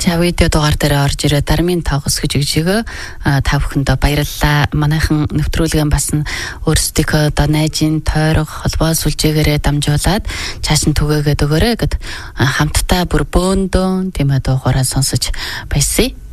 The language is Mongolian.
Цаашаа видео дугаар дээр орж ирээ дармын тоогос гэж өгжөөгөө та бүхэндээ баярлалаа. Манайхан нэвтрүүлгэн бас өөрсдийнхөө одоо найзын тойрог холбоо сүлжээгээрээ дамжуулаад цааш нь түгээгээд өгөөрэй гэд хамтдаа бүр бөөндөө тийм ээ дугаараа сонсож баясъя.